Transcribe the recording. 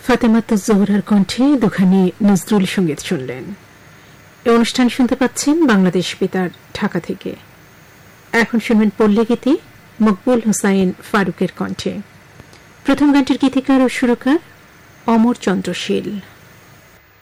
ফাতেমাত জোহরার কণ্ঠে দুখানি নজরুল সঙ্গীত শুনলেন। এই অনুষ্ঠান শুনতে পাচ্ছেন বাংলাদেশ বেতার ঢাকা থেকে। এখন শুনবেন পল্লী গীতি মকবুল হোসাইন ফারুকের কণ্ঠে। প্রথম গানটির গীতিকার ও সুরকার অমর চন্দ্র শীল।